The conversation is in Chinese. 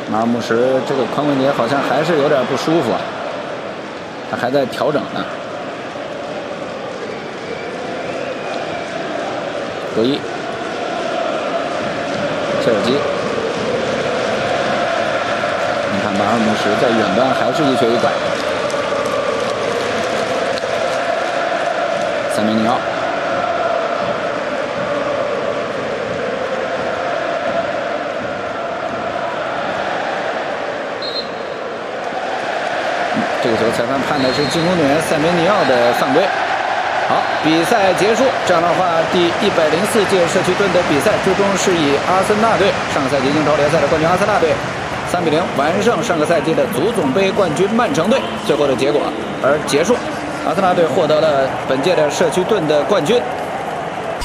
马尔穆什这个髋关节好像还是有点不舒服啊，他还在调整呢。格伊，切尔基，你看马尔穆什在远端还是一瘸一拐。塞梅尼奥。 这个球裁判判的是进攻队员塞梅尼奥的犯规。好，比赛结束。这样的话，第104届社区盾的比赛最终是以阿森纳队上个赛季英超联赛的冠军阿森纳队3比0完胜上个赛季的足总杯冠军曼城队，最后的结果而结束。阿森纳队获得了本届的社区盾的冠军。